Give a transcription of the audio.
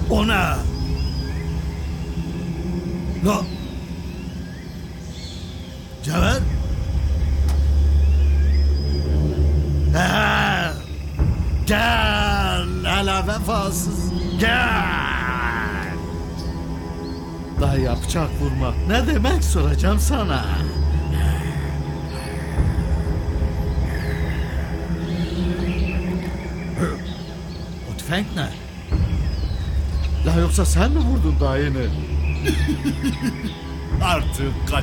Ona. No. Cevher. Ha. Gel. Hele vefasız. Gel. Daha yapacak vurmak ne demek soracağım sana. O tüfek ne? La yoksa sen mi vurdun daha yeni? Artık kaç